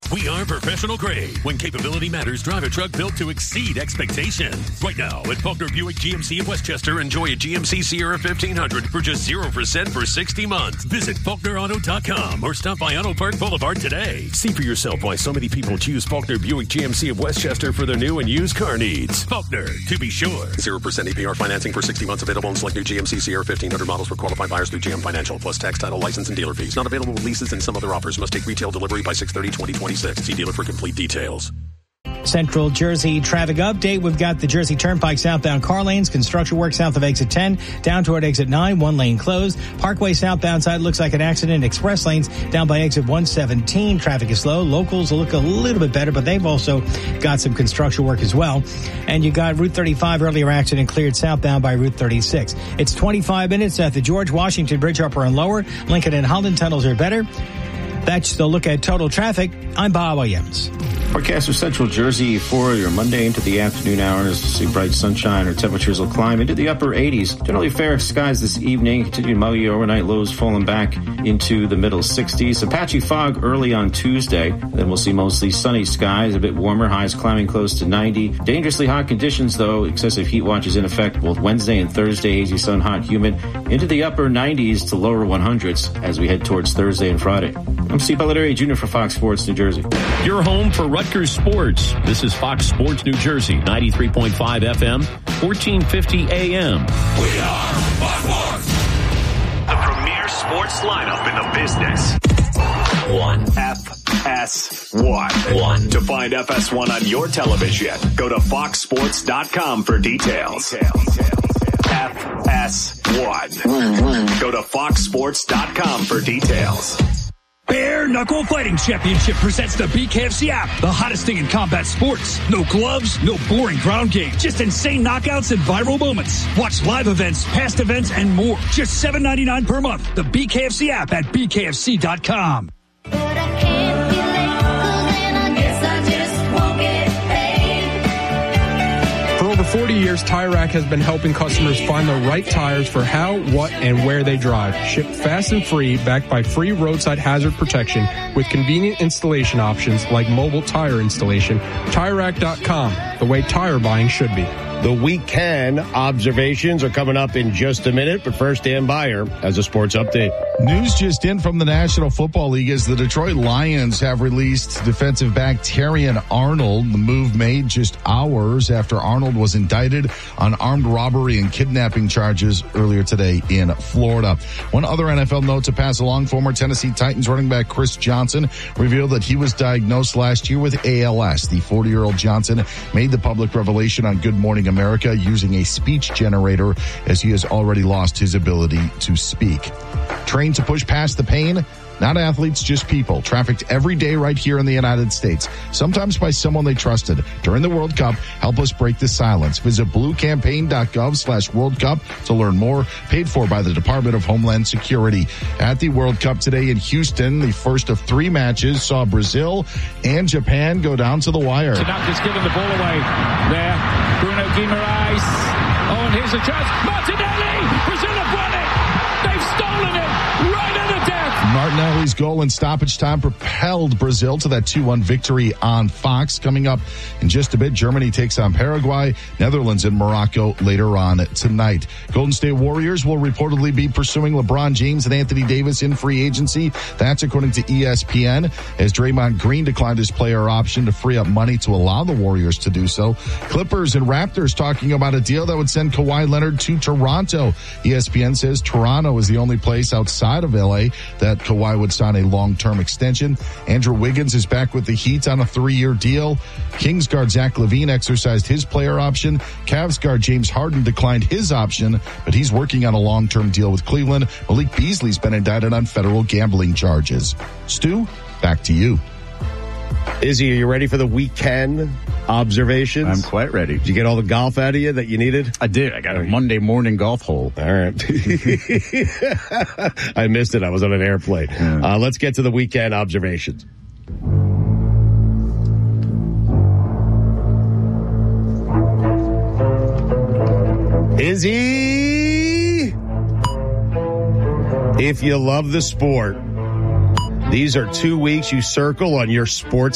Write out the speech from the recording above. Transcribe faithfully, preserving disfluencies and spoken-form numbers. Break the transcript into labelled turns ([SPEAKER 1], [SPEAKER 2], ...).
[SPEAKER 1] We are professional grade. When capability matters, drive a truck built to exceed expectations. Right now, at Faulkner Buick G M C in Westchester, enjoy a G M C Sierra fifteen hundred for just zero percent for sixty months. Visit Faulkner Auto dot com or stop by Auto Park Boulevard today. See for yourself why so many people choose Faulkner Buick G M C of Westchester for their new and used car needs. Faulkner, to be sure. zero percent A P R financing for sixty months available on select new G M C Sierra fifteen hundred models for qualified buyers through G M Financial, plus tax, title, license, and dealer fees. Not available with leases and some other offers. Must take retail delivery by six thirty twenty twenty-six. See dealer for complete details.
[SPEAKER 2] Central Jersey traffic update. We've got the Jersey Turnpike southbound car lanes, construction work south of exit ten, down toward exit nine, one lane closed. Parkway southbound side looks like an accident. Express lanes down by exit one seventeen. Traffic is slow. Locals look a little bit better, but they've also got some construction work as well. And you got Route thirty-five earlier accident cleared southbound by Route thirty-six. It's twenty-five minutes at the George Washington Bridge upper and lower. Lincoln and Holland tunnels are better. That's the look at total traffic. I'm Bob Williams.
[SPEAKER 3] Forecast for Central Jersey for your Monday into the afternoon hours. See bright sunshine. Our temperatures will climb into the upper eighties. Generally fair skies this evening. Continued muggy overnight lows falling back into the middle sixties. Some patchy fog early on Tuesday. Then we'll see mostly sunny skies. A bit warmer. Highs climbing close to ninety. Dangerously hot conditions, though. Excessive heat watch is in effect both Wednesday and Thursday. Hazy sun, hot, humid. Into the upper nineties to lower hundreds as we head towards Thursday and Friday. I'm Steve Belladere, Junior for Fox Sports New Jersey.
[SPEAKER 4] Your home for Rutgers Sports. This is Fox Sports New Jersey, ninety-three point five F M, fourteen fifty A M.
[SPEAKER 1] We are Fox Sports. The premier sports lineup in the business.
[SPEAKER 5] One. F S one.
[SPEAKER 1] One.
[SPEAKER 5] To find F S one on your television, go to fox sports dot com for details. F S one.
[SPEAKER 6] One, one.
[SPEAKER 5] Go to fox sports dot com for details.
[SPEAKER 7] Bare Knuckle Fighting Championship presents the B K F C app, the hottest thing in combat sports. No gloves, no boring ground game, just insane knockouts and viral moments. Watch live events, past events, and more. Just seven ninety-nine per month. The B K F C app at b k f c dot com.
[SPEAKER 8] For over forty years, Tire Rack has been helping customers find the right tires for how, what, and where they drive. Shipped fast and free, backed by free roadside hazard protection with convenient installation options like mobile tire installation. Tire Rack dot com, the way tire buying should be.
[SPEAKER 9] The weekend observations are coming up in just a minute, but first, Dan Beyer has a sports update.
[SPEAKER 10] News just in from the National Football League as the Detroit Lions have released defensive back Terrion Arnold. The move made just hours after Arnold was indicted on armed robbery and kidnapping charges earlier today in Florida. One other N F L note to pass along, former Tennessee Titans running back Chris Johnson revealed that he was diagnosed last year with A L S. The forty-year-old Johnson made the public revelation on Good Morning America using a speech generator as he has already lost his ability to speak. Trained to push past the pain? Not athletes, just people. Trafficked every day right here in the United States. Sometimes by someone they trusted. During the World Cup, help us break the silence. Visit blue campaign dot gov slash World Cup to learn more. Paid for by the Department of Homeland Security. At the World Cup today in Houston, the first of three matches saw Brazil and Japan go down to the wire.
[SPEAKER 11] Tanaka's just giving the ball away there. Bruno Guimaraes. Oh, and here's a chance. Martinelli! Brazil have won it! They've stolen it! Right at the death!
[SPEAKER 10] Martinelli's goal in stoppage time propelled Brazil to that two one victory on Fox. Coming up in just a bit, Germany takes on Paraguay, Netherlands and Morocco later on tonight. Golden State Warriors will reportedly be pursuing LeBron James and Anthony Davis in free agency. That's according to E S P N, as Draymond Green declined his player option to free up money to allow the Warriors to do so. Clippers and Raptors talking about a deal that would send Kawhi Leonard to Toronto. E S P N says Toronto is the only place outside of L A that Kawhi would sign a long-term extension. Andrew Wiggins is back with the Heat on a three-year deal. Kings guard Zach LaVine exercised his player option. Cavs guard James Harden declined his option, but he's working on a long-term deal with Cleveland. Malik Beasley's been indicted on federal gambling charges. Stu, back to you.
[SPEAKER 9] Izzy, are you ready for the weekend observations?
[SPEAKER 12] I'm quite ready.
[SPEAKER 9] Did you get all the golf out of you that you needed?
[SPEAKER 12] I did. I got a Monday morning golf hole.
[SPEAKER 9] All right. I missed it. I was on an airplane. Yeah. Uh, let's get to the weekend observations. Izzy, if you love the sport, these are two weeks you circle on your sports